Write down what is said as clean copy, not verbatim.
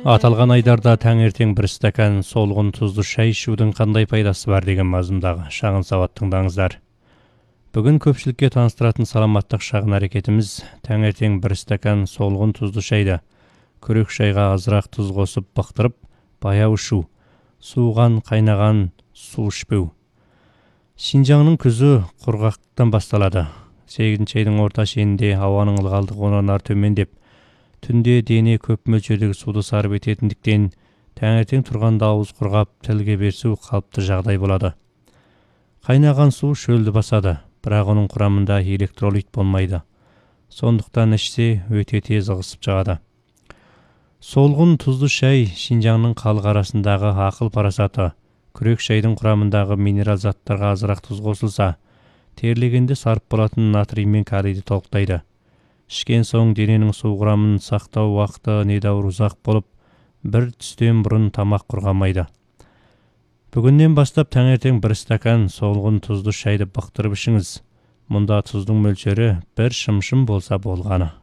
Аталған айдарда таңертең бір стакан солғын тұзды шай ішудің қандай пайдасы бар деген мазмұндағы шағын сауат тыңдаңыздар. Бүгін көпшілікке таныстыратын саламаттық шағын әрекетіміз таңертең бір стакан солғын тұзды шайды күрек шайға азырақ тұз қосып бықтырып, баяу ішу, суыған қайнаған су ішпеу. Шинжаңның күзі құрғақтан басталады. Сегізінші айдың орта шенінде ауаның ылғалдығы одан төмендеп, түнде дене көп мөлшердегі суды сарып ететіндіктен таңертең тұрғанда ауыз құрғап, тілге берсу қалыпты жағдай болады. Қайнаған су шөлді басады, бірақ оның құрамында электролит болмайды. Сондықтан ішсе өте тез ығысып шығады. Солғын тұзды шай Шинжаңның халық арасындағы ақыл парасаты. Күрек шайдың құрамындағы минерал заттарға азырақ тұз қосылса, терлегенде сарып болатын натрий мен калийді толықтайды. Ішкен соң дененің су құрамын сақтау уақыты недәуір ұзақ болып, бір түстен бұрын тамақ құрғамайды. Бүгіннен бастап таңертең бір стакан солғын тұзды шайды бықтырып ішіңіз. Мұнда тұздың мөлшері бір шымшым болса болғаны.